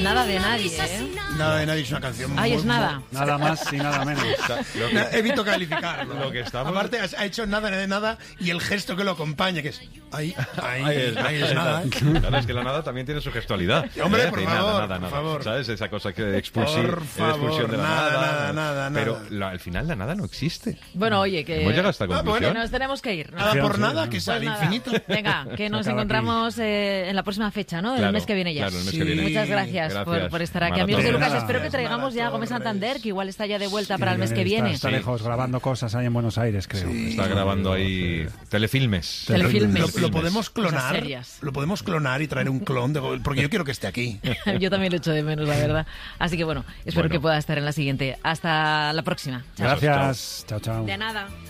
Nada de nadie, ¿eh? Nada de nadie es una canción. Ay, es nada. Nada más y nada menos. Evito calificarlo. Lo que estamos... Aparte, ha hecho nada de nada y el gesto que lo acompaña, que es... Ahí es nada. Claro, es que la nada también tiene su gestualidad. Hombre, por Sí, favor, nada, por favor. ¿Sabes? Esa cosa que expulsión de la nada. Pero al final la nada no existe. Bueno, oye, que... Hemos llegado a esta conclusión. Que nos tenemos que ir, ¿no? Nada por nada, que Pues sea al nada. infinito. Venga, que nos encontramos en la próxima fecha, ¿no? Claro, el mes que viene ya. Claro, el mes que viene. Muchas gracias por estar aquí. Maratón. Amigos de Lucas, Nada. espero que traigamos ya a Gómez Santander, que igual está ya de vuelta para el mes que viene. Está lejos grabando cosas ahí en Buenos Aires, creo. Está grabando ahí telefilmes. Telefilmes. Lo podemos Cosas clonar. serias. Lo podemos clonar y traer un clon porque yo quiero que esté aquí. Yo también lo echo de menos, la verdad. Así que bueno, espero Bueno. que pueda estar en la siguiente. Hasta la próxima. Chao. Gracias. Chao, chao. De nada.